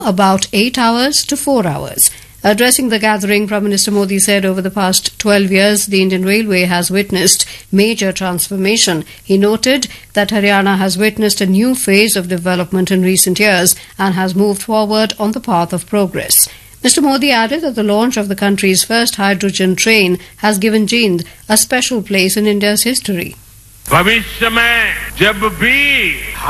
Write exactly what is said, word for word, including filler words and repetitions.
about eight hours to four hours. Addressing the gathering, Prime Minister Modi said over the past twelve years, the Indian Railway has witnessed major transformation. He noted that Haryana has witnessed a new phase of development in recent years and has moved forward on the path of progress. Mister Modi added that the launch of the country's first hydrogen train has given Jind a special place in India's history. भविष्य में जब भी